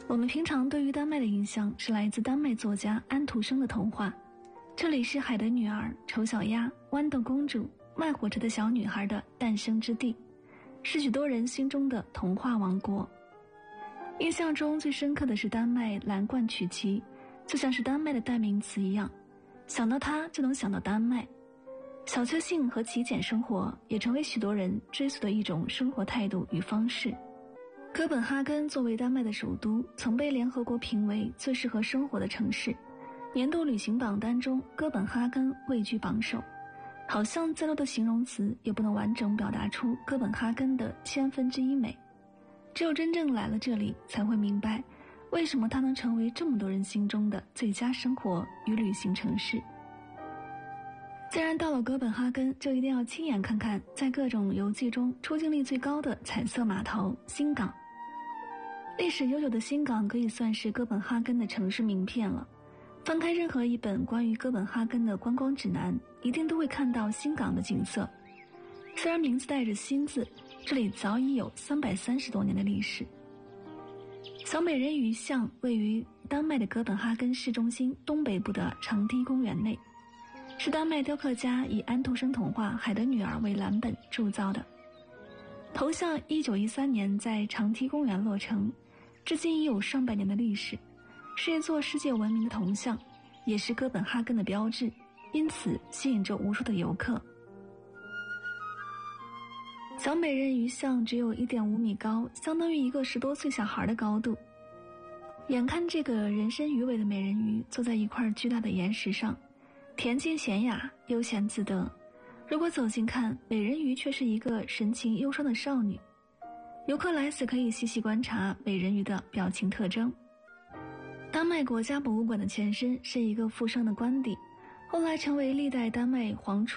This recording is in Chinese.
我们平常对于丹麦的印象是来自丹麦作家安徒生的童话，这里是海的女儿、丑小鸭、豌豆公主、卖火车的小女孩的诞生之地，是许多人心中的童话王国。印象中最深刻的是丹麦蓝罐曲奇，就像是丹麦的代名词一样，想到它就能想到丹麦。小确幸和极简生活也成为许多人追随的一种生活态度与方式。哥本哈根作为丹麦的首都，曾被联合国评为最适合生活的城市，年度旅行榜单中哥本哈根位居榜首。好像再多的形容词也不能完整表达出哥本哈根的1/1000美，只有真正来了这里才会明白为什么它能成为这么多人心中的最佳生活与旅行城市。既然到了哥本哈根，就一定要亲眼看看在各种游记中出镜率最高的彩色码头新港。历史悠久的新港可以算是哥本哈根的城市名片了，翻开任何一本关于哥本哈根的观光指南，一定都会看到新港的景色。虽然名字带着新字，这里早已有330多年的历史。小美人鱼像位于丹麦的哥本哈根市中心东北部的长堤公园内，是丹麦雕刻家以安徒生童话《海的女儿》为蓝本铸造的。头像1913年在长堤公园落成，至今已有上百年的历史，是一座世界闻名的铜像，也是哥本哈根的标志，因此吸引着无数的游客。小美人鱼像只有 1.5 米高，相当于一个10多岁小孩的高度。眼看这个人身鱼尾的美人鱼坐在一块巨大的岩石上，恬静娴雅，悠闲自得。如果走近看，美人鱼却是一个神情忧伤的少女。游客来此可以细细观察美人鱼的表情特征。丹麦国家博物馆的前身是一个富商的官邸，后来成为历代丹麦皇储